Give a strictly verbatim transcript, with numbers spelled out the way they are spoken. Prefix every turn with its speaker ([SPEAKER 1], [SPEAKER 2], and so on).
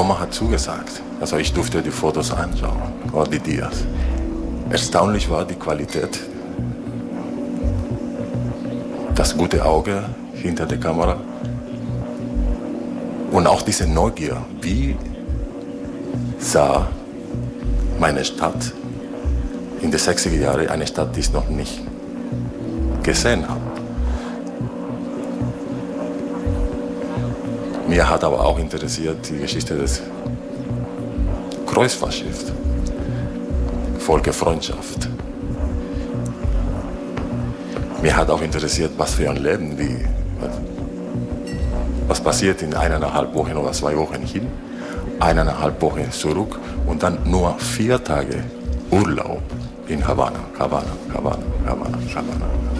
[SPEAKER 1] Oma hat zugesagt. Also ich durfte die Fotos anschauen, oder die Dias. Erstaunlich war die Qualität, das gute Auge hinter der Kamera und auch diese Neugier. Wie sah meine Stadt in den sechziger Jahren, eine Stadt, die ich noch nicht gesehen habe. Mir hat aber auch interessiert die Geschichte des Kreuzfahrtschiffs, Völkerfreundschaft. Mir hat auch interessiert, was für ein Leben, wie, was passiert in eineinhalb Wochen oder zwei Wochen hin, eineinhalb Wochen zurück und dann nur vier Tage Urlaub in Havanna, Havanna, Havanna, Havanna, Havanna.